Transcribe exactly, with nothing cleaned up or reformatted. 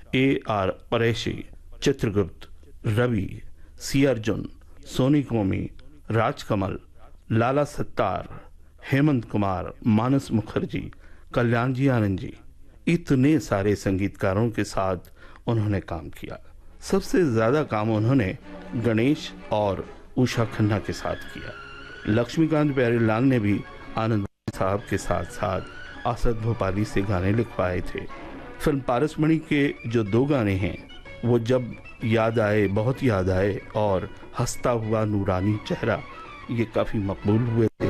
A R परेशी, Chitragupta, Ravi, सी अर्जुन, सोनी कोमी, राजकमल, लाला सत्तार, हेमंत कुमार, मानस मुखर्जी, कल्याण जी आनंद जी, इतने सारे संगीतकारों के साथ उन्होंने काम किया। सबसे ज्यादा काम उन्होंने गणेश और उषा खन्ना के साथ किया। लक्ष्मीकांत प्यारेलाल ने भी आनंद साहब के साथ साथ असद भोपाली से गाने लिखवाए थे। फिल्म पारसमणि के जो दो गाने हैं, वो जब याद आए, बहुत याद आए और हंसता हुआ नूरानी चेहरा, ये काफी मकबूल हुए थे।